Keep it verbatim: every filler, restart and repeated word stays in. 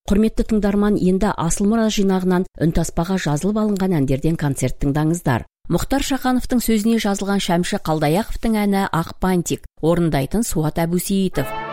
Құрметті тыңдарман, енді Асыл мұра жинағынан үнтаспаға жазылып алынған әндерден концерт тыңдаңыздар. Мұхтар Шахановтың сөзіне жазылған Шәмші Қалдаяқовтың әні «Ақ бантик», орындайтын Суат Әбусейітов.